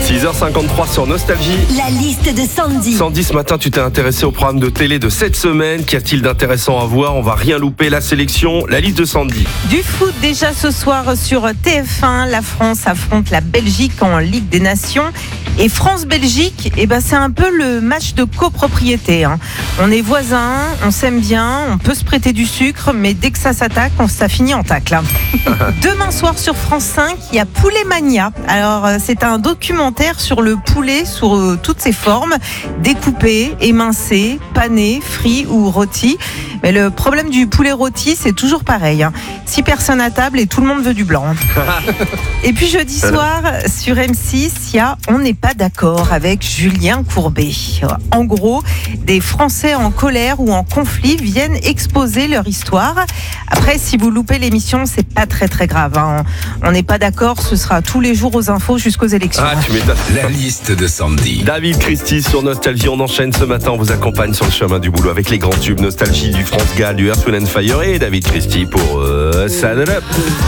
6h53 sur Nostalgie. La liste de Sandy. Sandy, ce matin, tu t'es intéressé au programme de télé de cette semaine. Qu'y a-t-il d'intéressant à voir? On va rien louper. La sélection, la liste de Sandy. Du foot déjà ce soir sur TF1. La France affronte la Belgique en Ligue des Nations. Et France-Belgique, c'est un peu le match de copropriété. On est voisins, on s'aime bien, on peut se prêter du sucre, mais dès que ça s'attaque, ça finit en tacle. Demain soir sur France 5, il y a Poulet Mania. Alors, c'est un documentaire sur le poulet sous toutes ses formes, découpé, émincé, pané, frit ou rôti. Mais le problème du poulet rôti, c'est toujours pareil. 6 personnes à table et tout le monde veut du blanc. Et puis jeudi soir, sur M6, il y a On n'est pas d'accord avec Julien Courbet. En gros, des Français en colère ou en conflit viennent exposer leur histoire. Après, si vous loupez l'émission, c'est pas très très grave. On n'est pas d'accord, ce sera tous les jours aux infos jusqu'aux élections. Ah, tu m'étonnes. La liste de Sandy. David Christie sur Nostalgie. On enchaîne ce matin. On vous accompagne sur le chemin du boulot avec les grands tubes Nostalgie du France Gall, du Earth, Wind & Fire et David Christie pour Saddle Up.